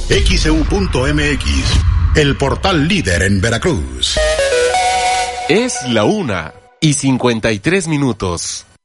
XEU.mX, el portal líder en Veracruz. Es la 1:53.